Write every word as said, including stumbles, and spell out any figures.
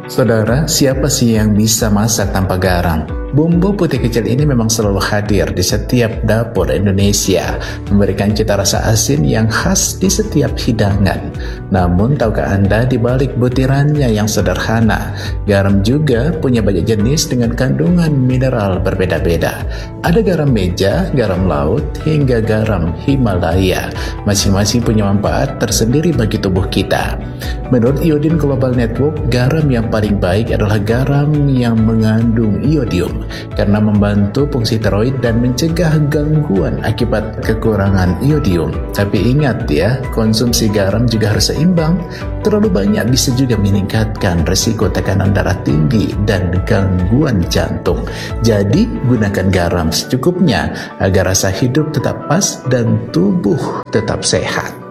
Saudara, siapa sih yang bisa masak tanpa garam? Bumbu putih kecil ini memang selalu hadir di setiap dapur Indonesia, memberikan cita rasa asin yang khas di setiap hidangan. Namun, tahukah Anda di balik butirannya yang sederhana, garam juga punya banyak jenis dengan kandungan mineral berbeda-beda. Ada garam meja, garam laut, hingga garam Himalaya. Masing-masing punya manfaat tersendiri bagi tubuh kita. Menurut Iodine Global Network, garam yang paling baik adalah garam yang mengandung iodium karena membantu fungsi tiroid dan mencegah gangguan akibat kekurangan iodium. Tapi ingat ya, konsumsi garam juga harus seimbang. Terlalu banyak bisa juga meningkatkan risiko tekanan darah tinggi dan gangguan jantung. Jadi, gunakan garam secukupnya agar rasa hidup tetap pas dan tubuh tetap sehat.